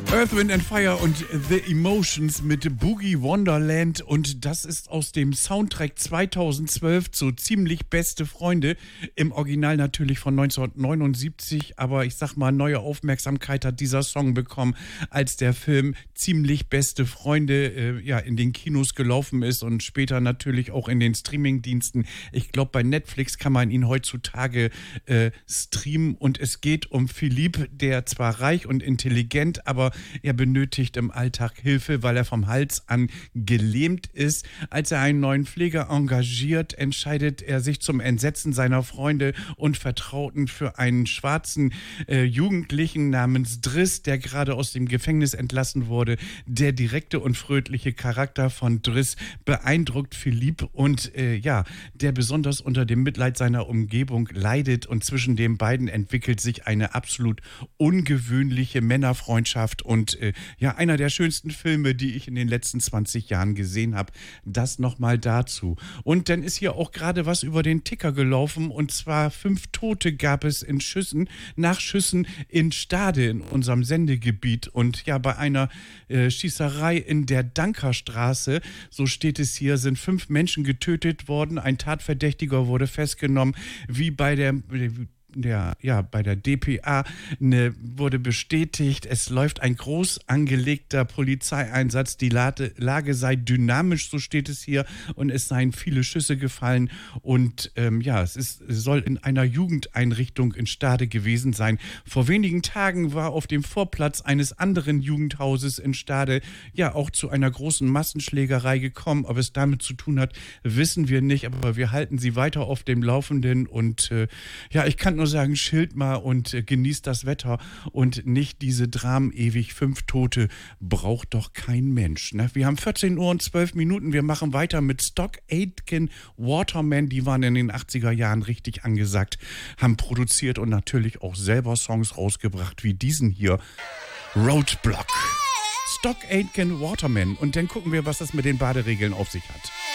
Earth, Wind and Fire und The Emotions mit Boogie Wonderland, und das ist aus dem Soundtrack 2012 zu Ziemlich beste Freunde, im Original natürlich von 1979, aber ich sag mal, neue Aufmerksamkeit hat dieser Song bekommen, als der Film Ziemlich beste Freunde in den Kinos gelaufen ist und später natürlich auch in den Streamingdiensten. Ich glaube, bei Netflix kann man ihn heutzutage streamen, und es geht um Philippe, der zwar reich und intelligent, aber er benötigt im Alltag Hilfe, weil er vom Hals an gelähmt ist. Als er einen neuen Pfleger engagiert, entscheidet er sich zum Entsetzen seiner Freunde und Vertrauten für einen schwarzen Jugendlichen namens Driss, der gerade aus dem Gefängnis entlassen wurde. Der direkte und fröhliche Charakter von Driss beeindruckt Philippe, und der besonders unter dem Mitleid seiner Umgebung leidet, und zwischen den beiden entwickelt sich eine absolut ungewöhnliche Männerfreundschaft. Und einer der schönsten Filme, die ich in den letzten 20 Jahren gesehen habe. Das nochmal dazu. Und dann ist hier auch gerade was über den Ticker gelaufen, und zwar 5 Tote gab es nach Schüssen in Stade in unserem Sendegebiet. Und ja, bei einer Schießerei in der Dankerstraße, so steht es hier, sind 5 Menschen getötet worden. Ein Tatverdächtiger wurde festgenommen, wie bei der DPA wurde bestätigt, es läuft ein groß angelegter Polizeieinsatz. Die Lage sei dynamisch, so steht es hier, und es seien viele Schüsse gefallen. Und es soll in einer Jugendeinrichtung in Stade gewesen sein. Vor wenigen Tagen war auf dem Vorplatz eines anderen Jugendhauses in Stade auch zu einer großen Massenschlägerei gekommen. Ob es damit zu tun hat, wissen wir nicht, aber wir halten Sie weiter auf dem Laufenden. Und ich kann nur sagen, chillt mal und genießt das Wetter und nicht diese Dramen ewig. 5 Tote braucht doch kein Mensch. Ne? Wir haben 14 Uhr und 12 Minuten. Wir machen weiter mit Stock Aitken Waterman. Die waren in den 80er Jahren richtig angesagt, haben produziert und natürlich auch selber Songs rausgebracht, wie diesen hier, Roadblock. Stock Aitken Waterman. Und dann gucken wir, was das mit den Baderegeln auf sich hat.